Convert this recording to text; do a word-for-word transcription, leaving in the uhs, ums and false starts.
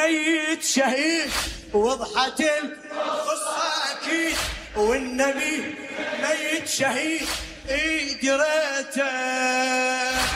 ميت شهيد وضحت القصة أكيد، والنبي ميت شهيد اي دريته.